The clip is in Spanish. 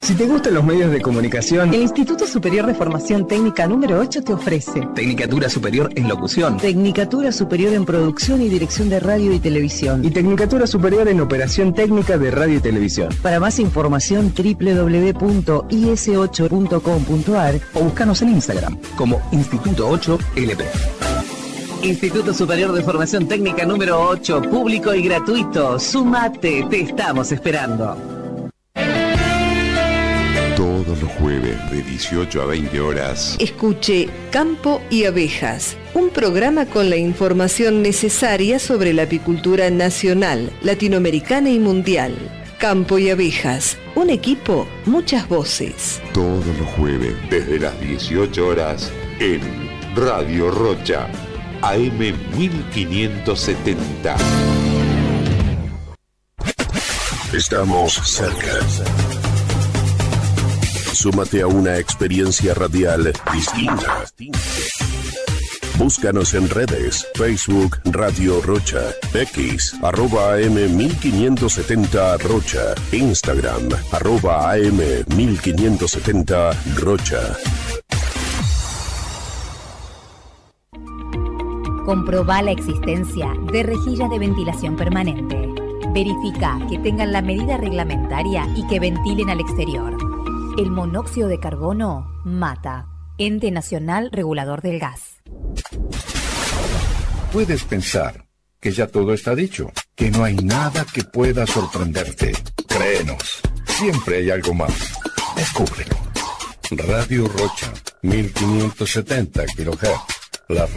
Si te gustan los medios de comunicación, el Instituto Superior de Formación Técnica número 8 te ofrece Tecnicatura Superior en Locución, Tecnicatura Superior en Producción y Dirección de Radio y Televisión y Tecnicatura Superior en Operación Técnica de Radio y Televisión. Para más información www.is8.com.ar o búscanos en Instagram como Instituto 8 LP. Instituto Superior de Formación Técnica número 8, público y gratuito. Sumate, te estamos esperando. Todos los jueves de 18 a 20 horas. Escuche Campo y Abejas, un programa con la información necesaria sobre la apicultura nacional, latinoamericana y mundial. Campo y Abejas, un equipo, muchas voces. Todos los jueves desde las 18 horas en Radio Rocha, AM 1570. Estamos cerca. Súmate a una experiencia radial distinta. Búscanos en redes, Facebook Radio Rocha, X, @AM1570 Rocha, Instagram, @AM1570 Rocha. Comprobá la existencia de rejillas de ventilación permanente. Verifica que tengan la medida reglamentaria y que ventilen al exterior. El monóxido de carbono mata. Ente Nacional Regulador del Gas. Puedes pensar que ya todo está dicho, que no hay nada que pueda sorprenderte. Créenos, siempre hay algo más. Descúbrelo. Radio Rocha, 1570 kHz. La